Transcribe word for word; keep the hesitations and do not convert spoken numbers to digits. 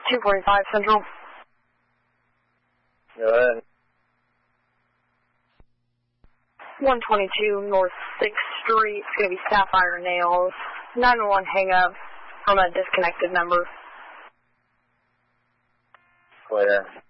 two forty-five Central. Go ahead. one twenty-two North sixth Street. It's going to be Sapphire Nails. nine one one hang up from a disconnected number. Clear.